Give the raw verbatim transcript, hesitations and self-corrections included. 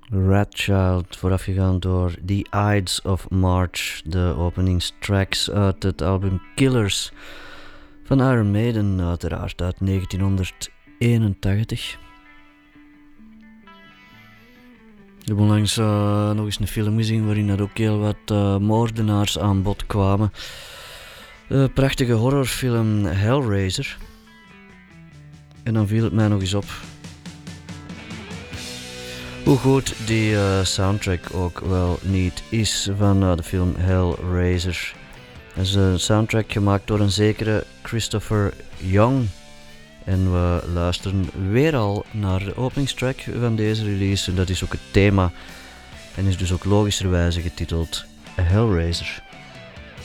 Red Child, voorafgegaan door The Ides of March, de openingstracks uit het album Killers van Iron Maiden, uiteraard uit negentienhonderdeenentachtig. Ik heb onlangs uh, nog eens een film gezien waarin er ook heel wat uh, moordenaars aan bod kwamen. De prachtige horrorfilm Hellraiser. En dan viel het mij nog eens op hoe goed die uh, soundtrack ook wel niet is van uh, de film Hellraiser. Dat is een soundtrack gemaakt door een zekere Christopher Young. En we luisteren weer al naar de openingstrack van deze release. En dat is ook het thema. En is dus ook logischerwijze getiteld Hellraiser.